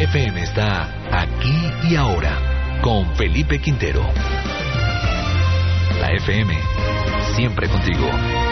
FM está aquí y ahora con Felipe Quintero. La FM, siempre contigo.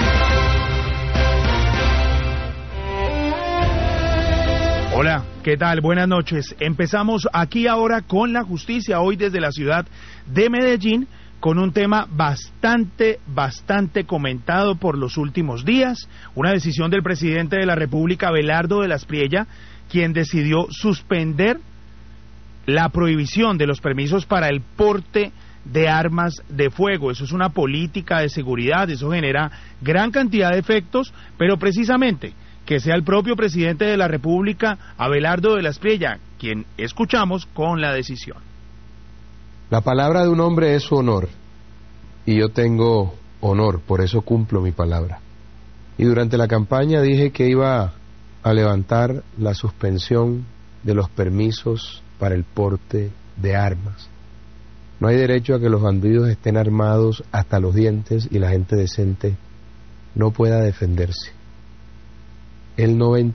Hola, ¿qué tal? Buenas noches. Empezamos aquí ahora con la justicia, hoy desde la ciudad de Medellín, con un tema bastante comentado por los últimos días, una decisión del presidente de la República, Abelardo de la Espriella, quien decidió suspender la prohibición de los permisos para el porte de armas de fuego. Eso es una política de seguridad, eso genera gran cantidad de efectos, pero precisamente que sea el propio presidente de la República, Abelardo de la Espriella, quien escuchamos con la decisión. La palabra de un hombre es su honor, y yo tengo honor, por eso cumplo mi palabra. Y durante la campaña dije que iba a levantar la suspensión de los permisos para el porte de armas. No hay derecho a que los bandidos estén armados hasta los dientes y la gente decente no pueda defenderse. El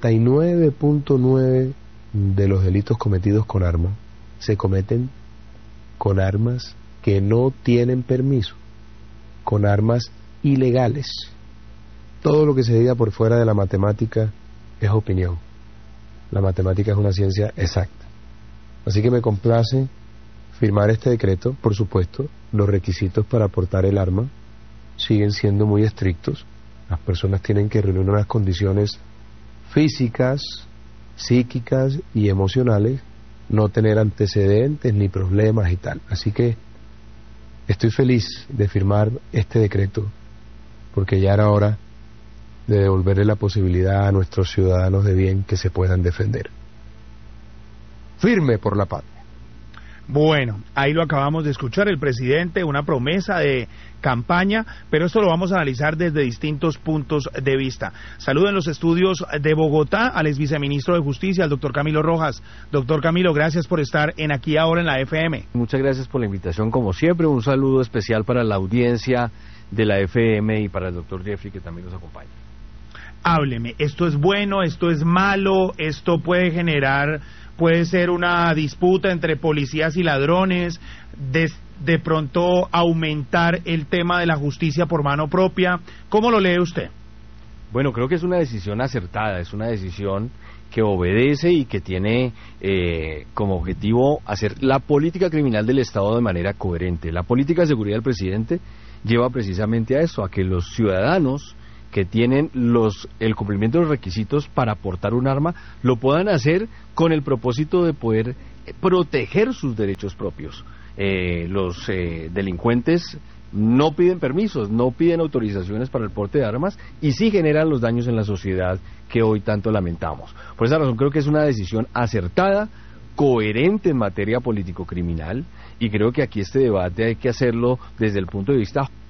99.9 de los delitos cometidos con armas se cometen con armas que no tienen permiso, con armas ilegales. Todo lo que se diga por fuera de la matemática es opinión. La matemática es una ciencia exacta. Así que me complace firmar este decreto. Por supuesto, los requisitos para portar el arma siguen siendo muy estrictos. Las personas tienen que reunir unas condiciones físicas, psíquicas y emocionales, no tener antecedentes ni problemas y tal. Así que estoy feliz de firmar este decreto, porque ya era hora de devolverle la posibilidad a nuestros ciudadanos de bien que se puedan defender. Firme por la patria. Bueno, ahí lo acabamos de escuchar, el presidente, una promesa de campaña, pero esto lo vamos a analizar desde distintos puntos de vista. Saludo en los estudios de Bogotá al ex viceministro de Justicia, al doctor Camilo Rojas. Doctor Camilo, gracias por estar en Aquí Ahora en la FM. Muchas gracias por la invitación, como siempre. Un saludo especial para la audiencia de la FM y para el doctor Jeffrey, que también nos acompaña. Hábleme, ¿esto es bueno, esto es malo, esto puede ser una disputa entre policías y ladrones, de pronto aumentar el tema de la justicia por mano propia? ¿Cómo lo lee usted? Bueno, creo que es una decisión acertada, es una decisión que obedece y que tiene como objetivo hacer la política criminal del Estado de manera coherente. La política de seguridad del presidente lleva precisamente a eso, a que los ciudadanos que tienen el cumplimiento de los requisitos para portar un arma, lo puedan hacer con el propósito de poder proteger sus derechos propios. Los delincuentes no piden permisos, no piden autorizaciones para el porte de armas y sí generan los daños en la sociedad que hoy tanto lamentamos. Por esa razón creo que es una decisión acertada, coherente en materia político-criminal, y creo que aquí este debate hay que hacerlo desde el punto de vista